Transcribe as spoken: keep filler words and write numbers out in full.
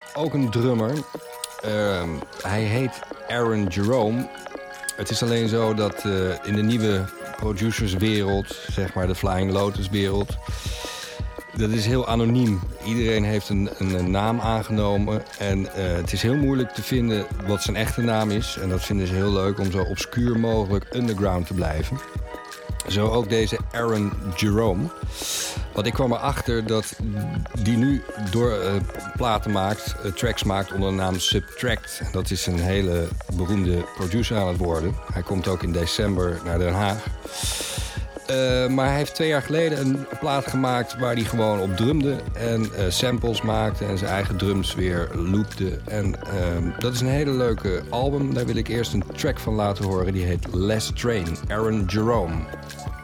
ook een drummer. Uh, hij heet Aaron Jerome. Het is alleen zo dat uh, in de nieuwe producerswereld, zeg maar de Flying Lotus wereld, dat is heel anoniem. Iedereen heeft een, een, een naam aangenomen. En uh, het is heel moeilijk te vinden wat zijn echte naam is. En dat vinden ze heel leuk om zo obscuur mogelijk underground te blijven. Zo ook deze Aaron Jerome. Want ik kwam erachter dat die nu door uh, platen maakt, uh, tracks maakt onder de naam Subtract. Dat is een hele beroemde producer aan het worden. Hij komt ook in december naar Den Haag. Uh, maar hij heeft twee jaar geleden een plaat gemaakt waar hij gewoon op drumde en uh, samples maakte en zijn eigen drums weer loopte. En uh, dat is een hele leuke album. Daar wil ik eerst een track van laten horen. Die heet Last Train, Aaron Jerome.